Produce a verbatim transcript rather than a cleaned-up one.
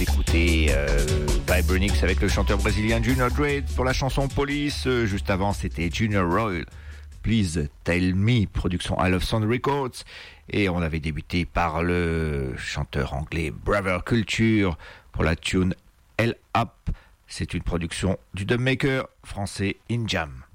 d'écouter euh, Vibronix avec le chanteur brésilien Junior Drake pour la chanson Police. Euh, juste avant, c'était Junior Royal, Please Tell Me, production I Love Sound Records. Et on avait débuté par le chanteur anglais Brother Culture pour la tune L Up. C'est une production du dubmaker français In Jam.